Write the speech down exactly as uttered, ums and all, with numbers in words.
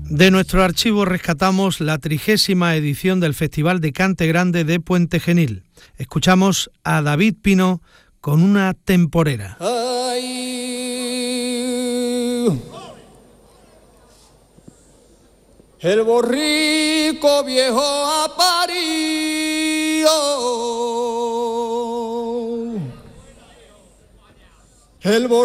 De nuestro archivo rescatamos la trigésima edición del Festival de Cante Grande de Puente Genil. Escuchamos a David Pino con Una temporera. Ay, el borrico viejo aparió, el borrico